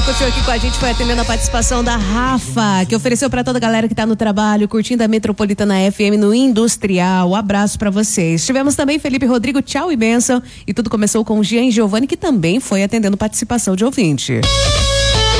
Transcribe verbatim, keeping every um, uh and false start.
você curtiu aqui com a gente, foi atendendo a participação da Rafa, que ofereceu pra toda a galera que tá no trabalho, curtindo a Metropolitana F M no Industrial. Um abraço pra vocês. Tivemos também Felipe Rodrigo, tchau e bênção. E tudo começou com o Jean Giovanni, que também foi atendendo participação de ouvinte.